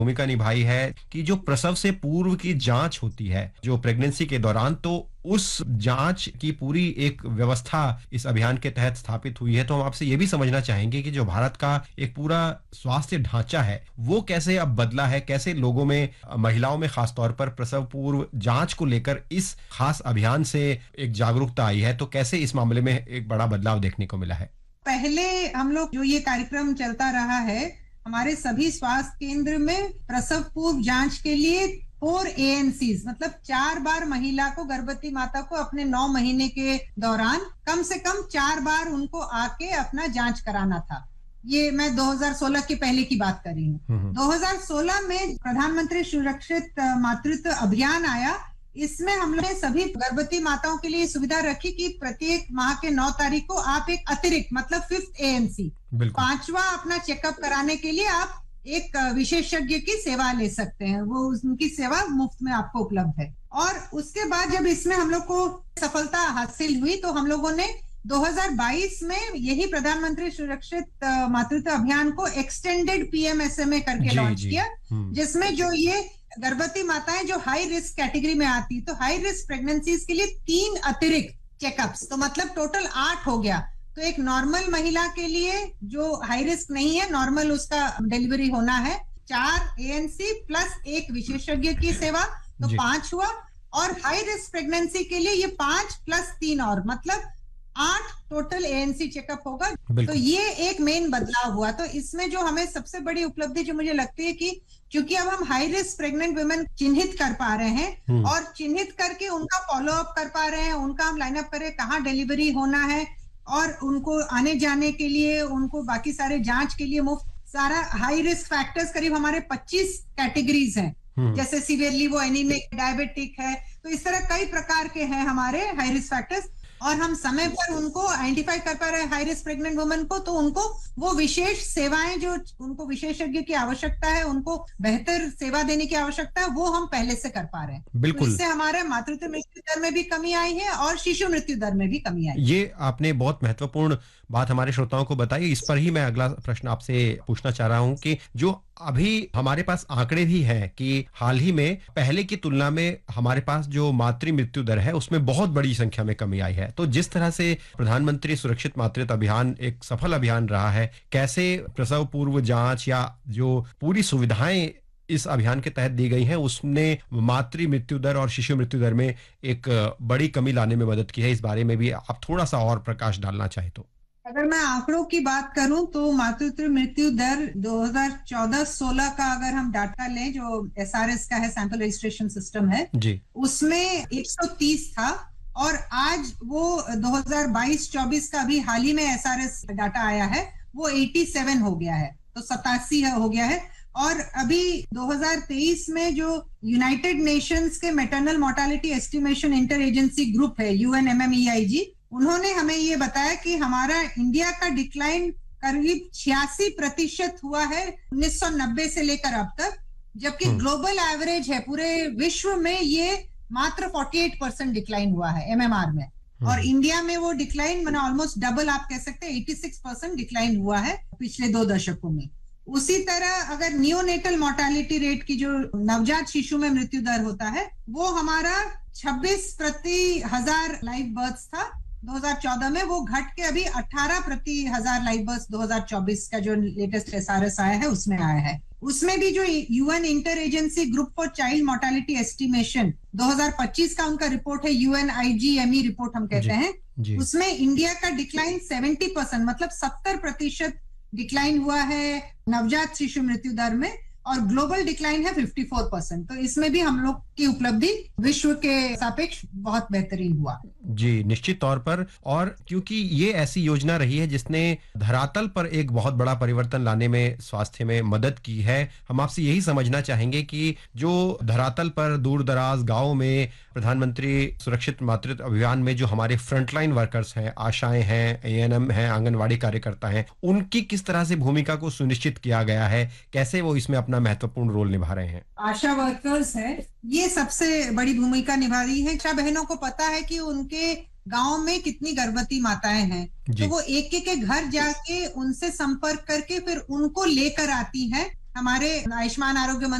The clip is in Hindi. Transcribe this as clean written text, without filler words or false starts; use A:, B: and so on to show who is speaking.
A: भूमिका निभाई है कि जो प्रसव से पूर्व की जांच होती है, जो प्रेगनेंसी के दौरान, तो उस जांच की पूरी एक व्यवस्था इस अभियान के तहत स्थापित हुई है। तो हम आपसे ये भी समझना चाहेंगे कि जो भारत का एक पूरा स्वास्थ्य ढांचा है, वो कैसे अब बदला है, कैसे लोगों में, महिलाओं में खास तौर पर प्रसव पूर्व जांच को लेकर इस खास अभियान से एक जागरूकता आई है, तो कैसे इस मामले में एक बड़ा बदलाव देखने को मिला है?
B: पहले हम लोग जो ये कार्यक्रम चलता रहा है, हमारे सभी स्वास्थ्य केंद्र में प्रसव पूर्व जांच के लिए 4 ANCs मतलब 4 बार महिला को, गर्भवती माता को अपने 9 महीने के दौरान कम से कम 4 बार उनको आके अपना जांच कराना था। ये मैं 2016 के पहले की बात कर रही हूँ। 2016 में प्रधानमंत्री सुरक्षित मातृत्व अभियान आया। इसमें हम लोग ने सभी गर्भवती माताओं के लिए सुविधा रखी कि प्रत्येक माह के 9 तारीख को आप एक अतिरिक्त मतलब 5th ANC, 5वां अपना चेकअप कराने के लिए आप एक विशेषज्ञ की सेवा ले सकते हैं। वो उनकी सेवा मुफ्त में आपको उपलब्ध है। और उसके बाद जब इसमें हम लोग को सफलता हासिल हुई तो हम लोगों ने 2022 में यही प्रधानमंत्री सुरक्षित मातृत्व अभियान को एक्सटेंडेड PMSMA करके लॉन्च किया, जिसमें जो ये गर्भवती माताएं जो हाई रिस्क कैटेगरी में आती, तो हाई रिस्क प्रेगनेंसीज के लिए 3 अतिरिक्त चेकअप्स, तो मतलब टोटल 8 हो गया। तो एक नॉर्मल महिला के लिए जो हाई रिस्क नहीं है, नॉर्मल उसका डिलीवरी होना है, 4 ANC प्लस एक विशेषज्ञ की सेवा, तो 5 हुआ। और हाई रिस्क प्रेगनेंसी के लिए ये 5 प्लस 3 और मतलब 8 टोटल ANC चेकअप होगा। तो ये एक मेन बदलाव हुआ। तो इसमें जो हमें सबसे बड़ी उपलब्धि जो मुझे लगती है कि क्योंकि अब हम हाई रिस्क प्रेग्नेंट वुमेन चिन्हित कर पा रहे हैं और चिन्हित करके उनका फॉलो अप कर पा रहे हैं, उनका हम लाइनअप करें कहाँ डिलीवरी होना है और उनको आने जाने के लिए, उनको बाकी सारे जांच के लिए मुफ्त सारा। हाई रिस्क फैक्टर्स करीब हमारे 25 कैटेगरीज हैं, जैसे सीवियरली वो एनीमिक, डायबिटिक है, तो इस तरह कई प्रकार के हैं हमारे हाई रिस्क फैक्टर्स। और हम समय पर उनको आइडेंटिफाई कर पा रहे हैं हाई रिस्क प्रेग्नेंट वुमेन को, तो उनको वो विशेष सेवाएं जो उनको विशेषज्ञ की आवश्यकता है, उनको बेहतर सेवा देने की आवश्यकता है, वो हम पहले से कर पा रहे हैं।
A: बिल्कुल।
B: तो इससे हमारे मातृत्व मृत्यु दर में भी कमी आई है और शिशु मृत्यु दर में भी कमी आई।
A: ये आपने बहुत महत्वपूर्ण बात हमारे श्रोताओं को बताई। इस पर ही मैं अगला प्रश्न आपसे पूछना चाह रहा हूं कि जो अभी हमारे पास आंकड़े भी हैं कि हाल ही में पहले की तुलना में हमारे पास जो मातृ मृत्यु दर है उसमें बहुत बड़ी संख्या में कमी आई है। तो जिस तरह से प्रधानमंत्री सुरक्षित मातृत्व अभियान एक सफल अभियान रहा है, कैसे प्रसव पूर्व जांच या जो पूरी सुविधाएं इस अभियान के तहत दी गई हैं उसने मातृ मृत्यु दर और शिशु मृत्यु दर में एक बड़ी कमी लाने में मदद की है, इस बारे में भी आप थोड़ा सा और प्रकाश डालना चाहे तो।
B: अगर मैं आंकड़ों की बात करूं तो मातृत्व मृत्यु दर 2014-16 का अगर हम डाटा लें, जो SRS का है, सैंपल रजिस्ट्रेशन सिस्टम है जी, उसमें 130 था और आज वो 2022-24 का भी हाल ही में SRS डाटा आया है, वो 87 हो गया है, तो 87 हो गया है। और अभी 2023 में जो यूनाइटेड नेशंस के maternal mortality estimation inter agency group है UNMMEIG, उन्होंने हमें ये बताया कि हमारा इंडिया का डिक्लाइन करीब 86% हुआ है 1990 से लेकर अब तक, जबकि ग्लोबल एवरेज है पूरे विश्व में ये मात्र 48% डिक्लाइन हुआ है MMR में, और इंडिया में वो डिक्लाइन मैंने ऑलमोस्ट डबल आप कह सकते हैं 86% डिक्लाइन हुआ है पिछले 2 दशकों में। उसी तरह अगर नियोनेटल मोर्टालिटी रेट की जो नवजात शिशु में मृत्यु दर होता है वो हमारा 26 प्रति 1000 लाइव बर्थ्स था 2014 में, वो घट के अभी 18 प्रति 1000 लाइव बर्थ्स 2024 का जो लेटेस्ट SRS आया है उसमें आया है। उसमें भी जो UN inter agency group for child mortality estimation 2025 का उनका रिपोर्ट है, UNIGME रिपोर्ट हम कहते हैं, उसमें इंडिया का डिक्लाइन 70% मतलब 70% डिक्लाइन हुआ है नवजात शिशु मृत्यु दर में, और ग्लोबल डिक्लाइन है 54%। तो इसमें भी हम लोग की उपलब्धि विश्व के सापेक्ष बहुत बेहतरीन हुआ
A: जी, निश्चित तौर पर। और क्योंकि ये ऐसी योजना रही है जिसने धरातल पर एक बहुत बड़ा परिवर्तन लाने में स्वास्थ्य में मदद की है, हम आपसे यही समझना चाहेंगे कि जो धरातल पर दूर दराज गाँव में प्रधानमंत्री सुरक्षित मातृत्व अभियान में जो हमारे फ्रंटलाइन वर्कर्स हैं, आशाएं हैं, ANM हैं, आंगनवाड़ी कार्यकर्ता हैं, उनकी किस तरह से भूमिका को सुनिश्चित किया गया है, कैसे वो इसमें अपना महत्वपूर्ण रोल निभा रहे हैं?
B: आशा वर्कर्स है, ये सबसे बड़ी भूमिका निभा रही है। आशा बहनों को पता है कि उनके गांव में कितनी गर्भवती माताएं हैं, तो वो एक एक के घर जाके उनसे संपर्क करके फिर उनको लेकर आती हैं हमारे आयुष्मान आरोग्य